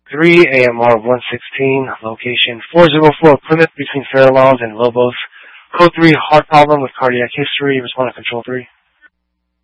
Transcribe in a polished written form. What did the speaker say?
3, AMR 116, location 404 Plymouth between Fairlawns and Lobos. Code 3, heart problem with cardiac history, respond to Control 3.